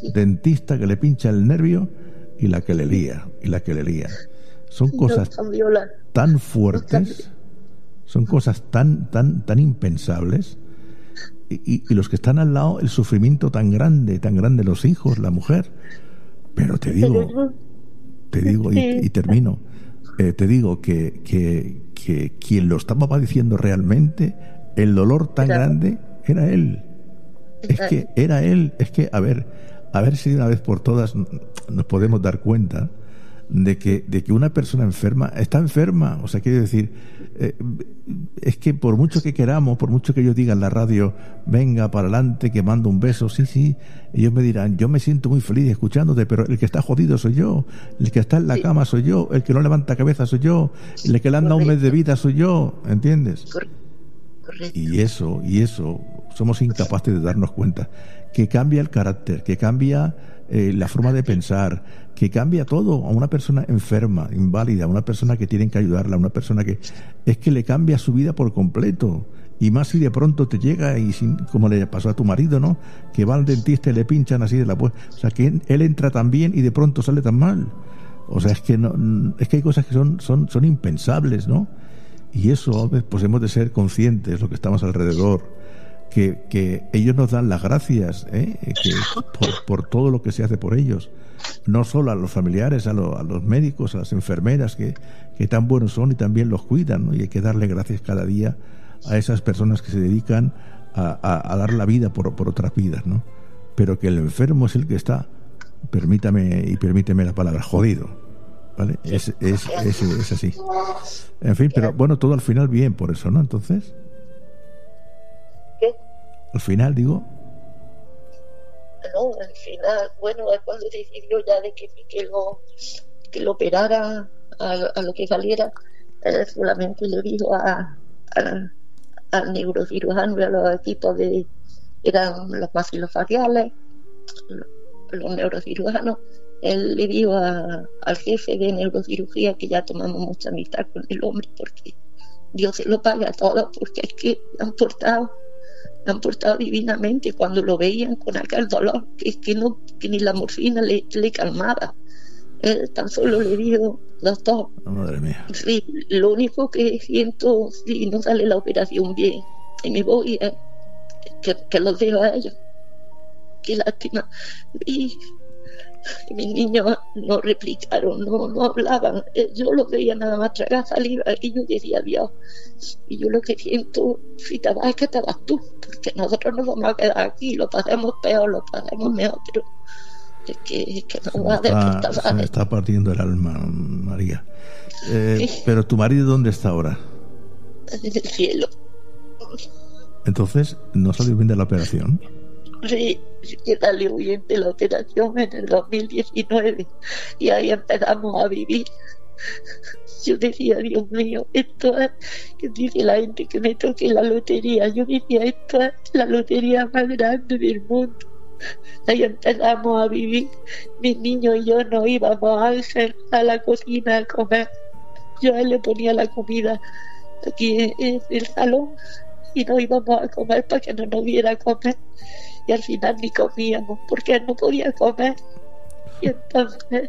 dentista que le pincha el nervio y la que le lía, Son cosas tan fuertes, son cosas tan impensables, y los que están al lado, el sufrimiento tan grande, los hijos, la mujer. Pero te digo y termino, te digo que quien lo estaba padeciendo realmente, el dolor tan grande, era él. Es que era él. Es que a ver si de una vez por todas nos podemos dar cuenta de que una persona enferma está enferma. O sea, quiero decir, es que por mucho que queramos, por mucho que yo diga en la radio, venga para adelante, que mando un beso, sí, ellos me dirán, yo me siento muy feliz escuchándote, pero el que está jodido soy yo, el que está en la cama soy yo, el que no levanta cabeza soy yo, el que le han dado un mes de vida soy yo, ¿entiendes? Correcto. Y eso somos incapaces de darnos cuenta, que cambia el carácter, que cambia la forma de pensar, que cambia todo. A una persona enferma, inválida, a una persona que tienen que ayudarla, a una persona que le cambia su vida por completo. Y más si de pronto te llega, como le pasó a tu marido, ¿no? Que va al dentista y le pinchan así de la puerta. O sea, que él entra tan bien y de pronto sale tan mal. O sea, es que hay cosas que son impensables, ¿no? Y eso, pues hemos de ser conscientes, lo que estamos alrededor, que ellos nos dan las gracias, por todo lo que se hace por ellos, no solo a los familiares, a los médicos, a las enfermeras que tan buenos son y también los cuidan, ¿no? Y hay que darle gracias cada día a esas personas que se dedican a dar la vida por otras vidas, ¿no? Pero que el enfermo es el que está, permíteme la palabra, jodido, ¿vale? Es así. En fin, pero bueno, todo al final bien, por eso, ¿no? Entonces, ¿qué? Al final, digo. No, al final, bueno, es cuando decidió ya de que lo operara a lo que valiera, solamente le dijo al neurocirujano y a los equipos eran los maxilofaciales, los neurocirujanos. Él le dijo al jefe de neurocirugía que ya tomamos mucha amistad con el hombre, porque Dios se lo paga todo, porque es que me han portado divinamente cuando lo veían con aquel dolor que ni la morfina le calmaba. Él tan solo le dijo, doctor, madre mía, sí, lo único que siento si no sale la operación bien y me voy es que los dejo a ellos. Qué lástima. Y mis niños no replicaron, no hablaban. Yo los veía nada más tragar saliva y yo decía, Dios, y yo lo que siento, si te vas, es que te vas tú, porque nosotros nos vamos a quedar aquí, lo pasemos peor, lo pasemos mejor, pero es que no va a deportar. Se me está partiendo el alma, María. Sí. Pero tu marido, ¿dónde está ahora? En el cielo. Entonces, ¿no salió bien de la operación? Sí, que salió bien de la operación en el 2019 y ahí empezamos a vivir. Yo decía, Dios mío, esto es, que dice la gente que me toque la lotería. Yo decía, esto es la lotería más grande del mundo. Ahí empezamos a vivir. Mis niños y yo nos íbamos a la cocina a comer. Yo a él le ponía la comida aquí en el salón y nos íbamos a comer para que no nos viera comer. Y al final ni comíamos porque él no podía comer. Y entonces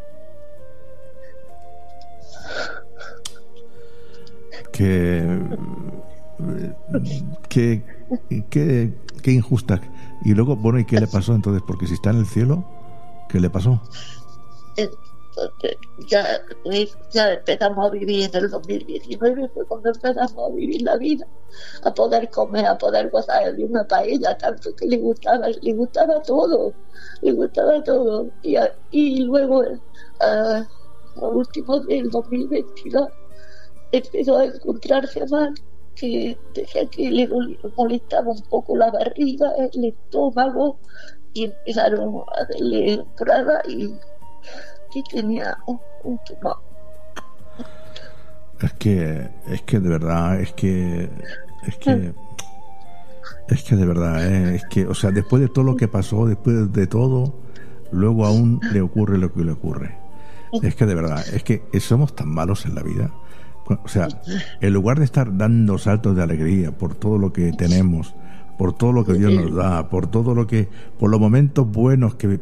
qué injusta. Y luego, bueno, ¿y qué le pasó entonces? Porque si está en el cielo, ¿qué le pasó? Entonces, ya empezamos a vivir en el 2019, fue cuando empezamos a vivir la vida, a poder comer, a poder gozar de una paella, tanto que le gustaba todo, y luego a últimos del 2022 empezó a encontrarse mal, que decía que le molestaba un poco la barriga, el estómago, y empezaron a hacerle pruebas y tenía un tumor. Es que de verdad, es que de verdad, es que, o sea, después de todo lo que pasó, después de todo, luego aún le ocurre lo que le ocurre. Es que de verdad, es que somos tan malos en la vida. O sea, en lugar de estar dando saltos de alegría por todo lo que tenemos, por todo lo que Dios nos da, por todo lo que, por los momentos buenos que